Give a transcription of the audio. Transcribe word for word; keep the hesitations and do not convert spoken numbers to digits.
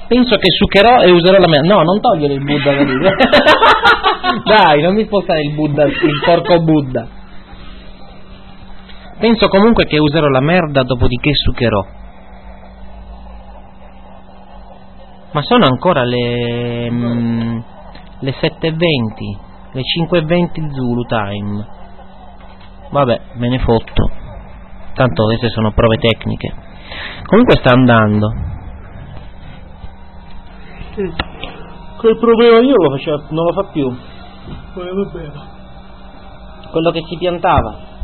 Penso che succherò e userò la merda. No, non togliere il Buddha da lì. Dai, non mi spostare il Buddha, il porco Buddha. Penso comunque che userò la merda, dopodiché succherò. Ma sono ancora le mm, le sette e venti, le cinque e venti Zulu time. Vabbè, me ne fotto. Tanto queste sono prove tecniche. Comunque sta andando. Quel problema io lo faceva, non lo fa più. Quello che si piantava.